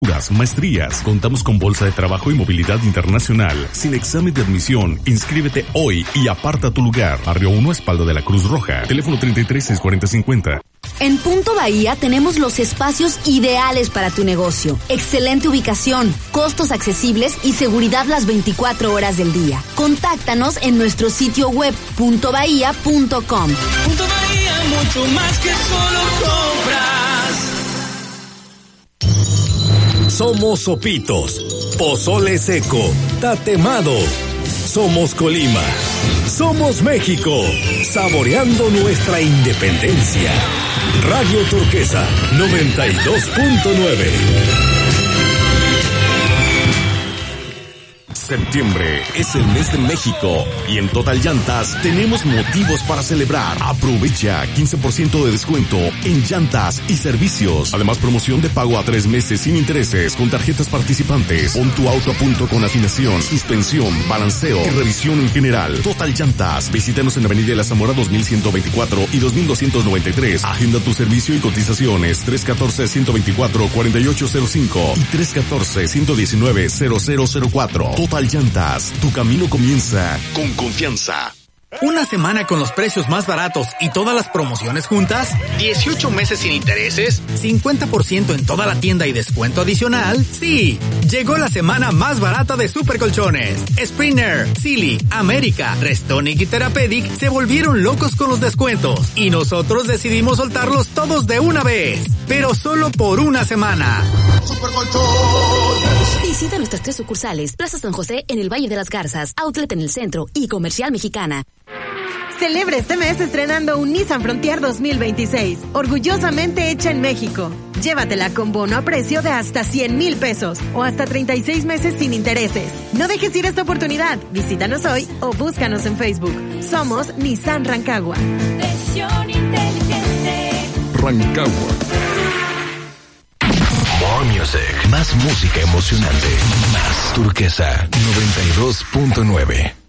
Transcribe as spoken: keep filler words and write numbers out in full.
Maestrías. Contamos con bolsa de trabajo y movilidad internacional. Sin examen de admisión, inscríbete hoy y aparta tu lugar. Barrio uno, espalda de la Cruz Roja. Teléfono treinta y tres, seiscientos cuarenta, cincuenta. En Punto Bahía tenemos los espacios ideales para tu negocio. Excelente ubicación, costos accesibles y seguridad las veinticuatro horas del día. Contáctanos en nuestro sitio web punto bahía punto com. Punto Bahía, mucho más que solo compras. Somos Sopitos, Pozole Seco, Tatemado. Somos Colima. Somos México, saboreando nuestra independencia. Radio Turquesa noventa y dos punto nueve. Septiembre es el mes de México y en Total Llantas tenemos motivos para celebrar. Aprovecha quince por ciento de descuento en llantas y servicios. Además, promoción de pago a tres meses sin intereses con tarjetas participantes. Pon tu auto a punto con afinación, suspensión, balanceo y revisión en general. Total Llantas. Visítanos en Avenida de la Zamora dos mil ciento veinticuatro y dos mil doscientos noventa y tres. Agenda tu servicio y cotizaciones tres uno cuatro, uno dos cuatro, cuatro ocho cero cinco y tres uno cuatro, uno uno nueve, cero cero cero cuatro. Total Llantas, tu camino comienza con confianza. Una semana con los precios más baratos y todas las promociones juntas, dieciocho meses sin intereses, cincuenta por ciento en toda la tienda y descuento adicional. Sí, llegó la semana más barata de Supercolchones. Springer, Silly, América, Restonic y Therapeutic se volvieron locos con los descuentos y nosotros decidimos soltarlos todos de una vez, pero solo por una semana. Supercolchones. Visita nuestras tres sucursales: Plaza San José en el Valle de las Garzas, Outlet en el centro y Comercial Mexicana. Celebre este mes estrenando un Nissan Frontier dos mil veintiséis, orgullosamente hecha en México. Llévatela con bono a precio de hasta cien mil pesos o hasta treinta y seis meses sin intereses. No dejes ir esta oportunidad. Visítanos hoy o búscanos en Facebook. Somos Nissan Rancagua. Decisión inteligente. Rancagua. More Music. Más música emocionante. Más Turquesa noventa y dos punto nueve.